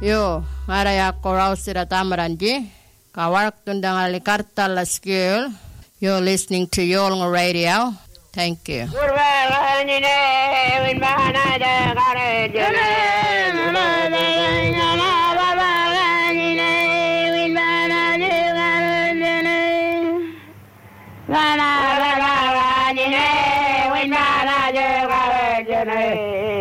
Yo, araya korausira tamaranji. Kawarak tundang alikarta la skill. You're listening to Yolnga Radio. Thank you.